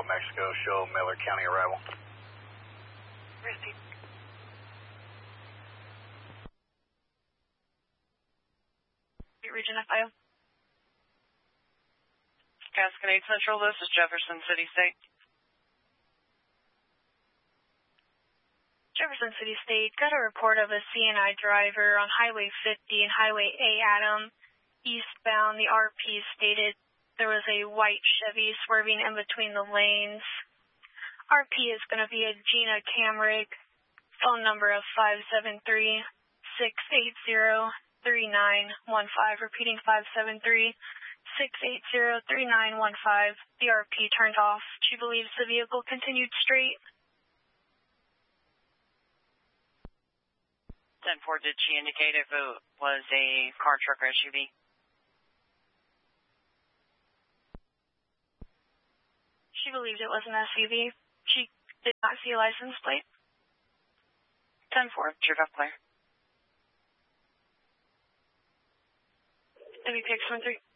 Bravo, Mexico. Show Miller County arrival. Receipt. Region FIO. Cascade Central, this is Jefferson City State. Jefferson City State, got a report of a CNI driver on Highway 50 and Highway A. Adam, eastbound. The RP stated there was a white Chevy swerving in between the lanes. RP is going to be a Gina Camrick, phone number of 573-680-3915, repeating 573-680-3915. The RP turned off. She believes the vehicle continued straight. 10-4, did she indicate if it was a car, truck, or SUV? She believed it was an SUV. She did not see a license plate. 10-4, true up clear. WPX 13.